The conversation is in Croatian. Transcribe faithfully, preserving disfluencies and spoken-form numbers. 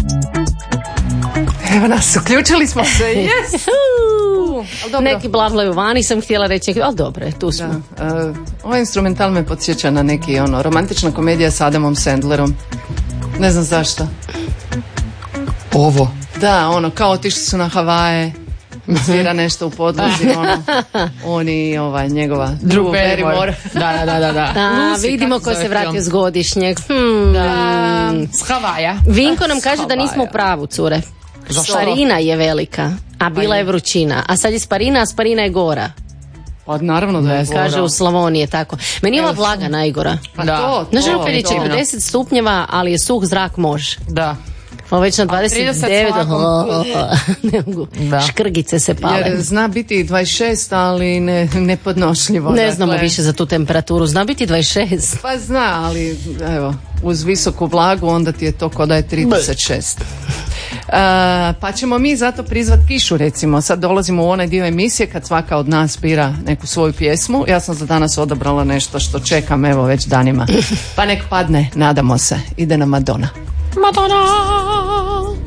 Evo nas, uključili smo se, yes! Uh, neki blavlaju vani sam htjela reći, ali dobro, tu smo. Da, uh, ovaj instrumental me podsjeća na neki ono, romantična komedija s Adamom Sandlerom. Ne znam zašto. Ovo. Da, ono, kao otišli su na Havaje, svira nešto u podlozi, ono, oni, ovaj, njegova Drew Barrymore. Da, da, da, da. Da, vidimo ko se vratio s godišnjeg. Hmm. Da, s Havaja. Vinko nam kaže da nismo u pravu, cure. Sparina je velika, a bila je vrućina. A sad je Sparina, a Sparina je gora. Pa naravno da je gora. Kaže u Slavoniji je tako. Meni je ova vlaga najgora. Pa da. To, to, znaš, opet je četrdeset stupnjeva, ali je suh zrak može. Da. Ovo već na dvadeset devet, ne mogu, škrgice se pale. Jer zna biti dvadeset šest, ali ne, nepodnošljivo. Ne dakle. znamo više za tu temperaturu, zna biti dvadeset šest. Pa zna, ali evo, uz visoku vlagu onda ti je to ko da je trideset šest. Uh, pa ćemo mi zato prizvat kišu, recimo. Sad dolazimo u onaj dio emisije kad svaka od nas bira neku svoju pjesmu. Ja sam za danas odabrala nešto što čekam evo već danima. Pa nek padne, nadamo se. Ide na Madonna. Madonna.